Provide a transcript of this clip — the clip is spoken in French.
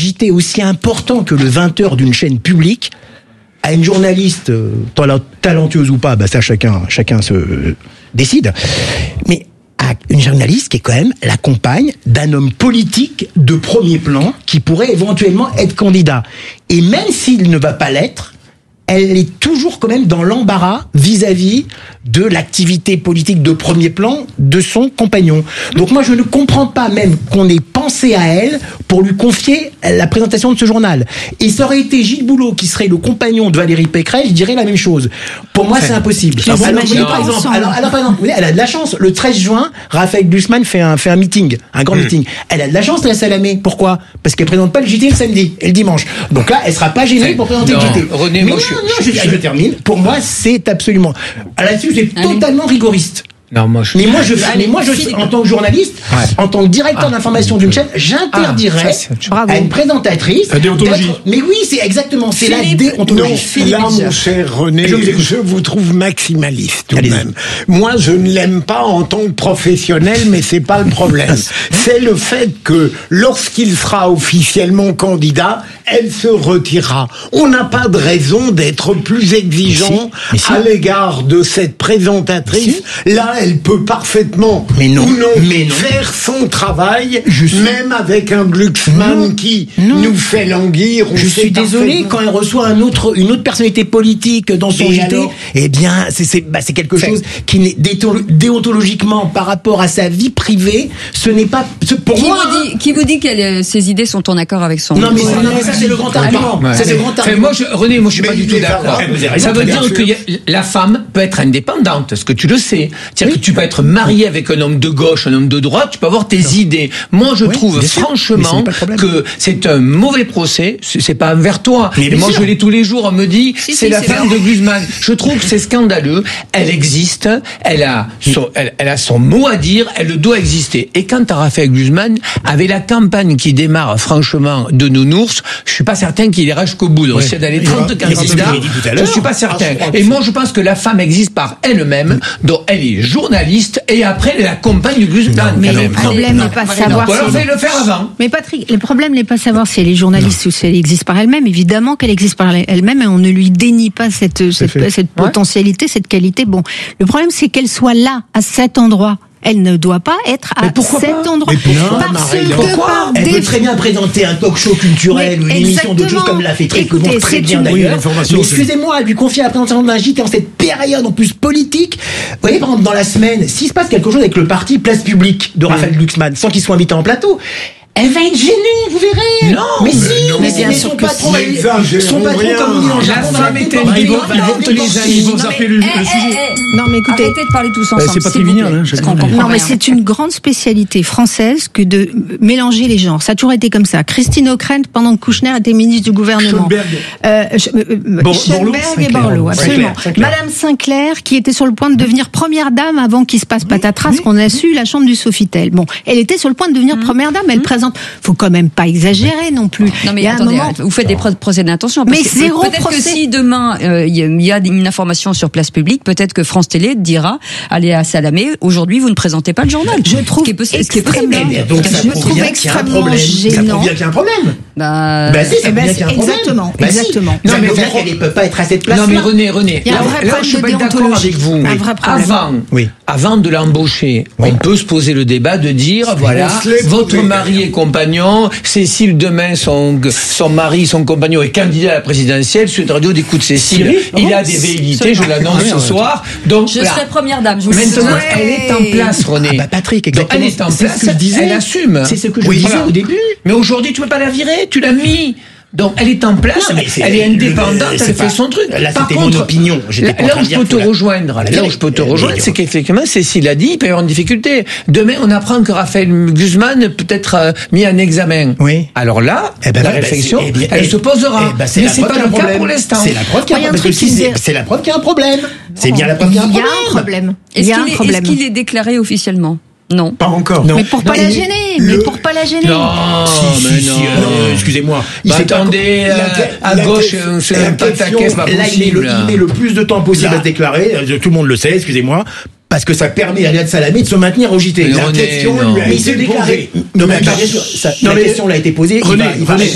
JT aussi important que le 20h d'une chaîne publique à une journaliste talentueuse ou pas, ça chacun se décide, mais à une journaliste qui est quand même la compagne d'un homme politique de premier plan qui pourrait éventuellement être candidat. Et même s'il ne va pas l'être, elle est toujours quand même dans l'embarras vis-à-vis de l'activité politique de premier plan de son compagnon. Donc moi, je ne comprends pas même qu'on ait pensé à elle pour lui confier la présentation de ce journal. Et ça aurait été Gilles Boulot qui serait le compagnon de Valérie Pécresse, je dirais la même chose. Pour moi, c'est impossible. Alors, par exemple, elle a de la chance. Le 13 juin, Raphaël Glucksmann fait un meeting, un grand meeting. Elle a de la chance, la Salamé. Pourquoi ? Parce qu'elle présente pas le JT le samedi et le dimanche. Donc là, elle sera pas gênée pour présenter le JT. René, je termine. Pour moi, c'est absolument. Là-dessus, c'est totalement rigoriste. Non, moi, mais moi, en tant que journaliste, en tant que directeur d'information d'une chaîne, j'interdirais à une présentatrice. La déontologie. Mais oui, c'est exactement, c'est la déontologie. Là, mon cher René, je vous trouve maximaliste tout de même. Moi, je ne l'aime pas en tant que professionnel, mais c'est pas le problème. C'est le fait que lorsqu'il sera officiellement candidat, elle se retirera. On n'a pas de raison d'être plus exigeant à l'égard de cette présentatrice. Là, elle peut parfaitement faire son travail, même avec un Glucksmann qui nous fait languir. Je suis désolé, quand elle reçoit une autre personnalité politique dans son JT, eh bien, c'est quelque chose qui n'est déontologiquement par rapport à sa vie privée, ce n'est pas, pour moi. Qui vous dit que ses idées sont en accord avec son. Non, mais ça, c'est le grand argument. Ça, c'est le grand argument. René, moi, je suis pas du tout d'accord. Ça veut dire que la femme peut être indépendante, ce que tu le sais. C'est-à-dire que tu peux être marié avec un homme de gauche, un homme de droite, tu peux avoir tes idées. Moi, je trouve franchement que c'est un mauvais procès. C'est pas envers toi. Mais moi, je l'ai tous les jours. On me dit, c'est la femme de Glucksmann. Je trouve que c'est scandaleux. Elle existe. Elle a son mot à dire. Elle doit exister. Et quant à Raphaël Glucksmann, avec la campagne qui démarre, franchement, de Nounours, je suis pas certain qu'il ira jusqu'au bout. Donc, c'est d'aller 30 candidats. Je suis pas certain. Et moi, je pense que la femme existe par elle-même. Donc, elle est journaliste et après elle accompagne Glucksmann. Mais le problème n'est pas savoir. Ou alors fallait le faire avant. Mais Patrick, le problème n'est pas savoir si elle est journaliste ou si elle existe par elle-même. Évidemment qu'elle existe par elle-même et on ne lui dénie pas cette potentialité, cette qualité. Bon, le problème c'est qu'elle soit là, à cet endroit. Elle ne doit pas être à cet endroit. Pourquoi elle peut très bien présenter un talk show culturel ou une émission d'autre chose comme l'a fait très bien d'ailleurs. Mais excusez-moi, lui confier la présentation d'un JT en cette période en plus politique. Vous voyez, par exemple, dans la semaine, s'il se passe quelque chose avec le parti Place Publique de Raphaël Glucksmann, sans qu'il soit invité en plateau, elle va être gênée, vous verrez. Mais bien sûr que son patron, comme on dit en jargon, la femme est ils vont zapper le sujet. Non, mais écoutez, arrêtez de parler tous ensemble. C'est pas criminel, Non, mais c'est une grande spécialité française que de mélanger les genres. Ça a toujours été comme ça. Christine Ockrent, pendant que Kouchner était ministre du gouvernement. Schoenberg et Borloo, absolument. Madame Sinclair, qui était sur le point de devenir première dame avant qu'il se passe patatras, qu'on a su la chambre du Sofitel. Bon, elle était sur le point de devenir première dame. Elle présente. Faut quand même pas exagérer non plus. Non mais attendez, vous faites des procès d'intention. Mais zéro procès. Peut-être que si demain il y a une information sur Place Publique, peut-être que France Télé dira, allez à Salamé, aujourd'hui vous ne présentez pas le journal. Je trouve extrêmement gênant. Ça prouve bien qu'il y a un problème. Exactement. Non mais elle ne peut pas être à cette place. Non mais René, il y a un vrai là je suis pas d'accord avec vous. Avant de l'embaucher, on peut se poser le débat de dire voilà, votre mari et compagnon, Cécile demain son mari, son compagnon est candidat à la présidentielle, Sud Radio d'écoute Cécile, il a des velléités, je l'annonce ce soir. Donc je serai première dame. Maintenant, elle est en place, René. Patrick, exactement. Elle est en place, elle assume. C'est ce que je disais au début. Mais aujourd'hui, tu peux pas la virer, tu l'as mis. Donc elle est en place, elle est indépendante, elle fait son truc. Là, c'était mon opinion. Là où je peux te rejoindre, c'est qu'effectivement, Cécile a dit, il peut y avoir une difficulté. Demain, on apprend que Raphaël Glucksmann peut être mis en examen. Oui. Alors là, la réflexion, elle se posera. Mais c'est pas le cas pour l'instant. C'est la preuve qu'il y a un problème. C'est la preuve qu'il y a un problème. C'est bien la preuve qu'il y a un problème. Est-ce qu'il est déclaré officiellement ? Non. Pas encore. Mais pour pas la gêner. Non, excusez-moi. Attendez, à gauche, c'est un pataquès, pas possible. Là, il met le plus de temps possible à se déclarer. Tout le monde le sait, excusez-moi. Parce que ça permet à Riyad Salamé de se maintenir au JT. La question lui a été posée. Non, mais la question l'a été posée.